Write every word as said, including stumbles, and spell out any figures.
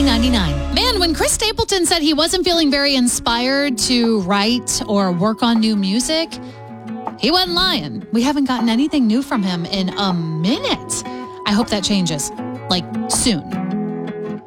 nineteen ninety-nine. Man, when Chris Stapleton said he wasn't feeling very inspired to write or work on new music, he wasn't lying. We haven't gotten anything new from him in a minute. I hope that changes, like, soon.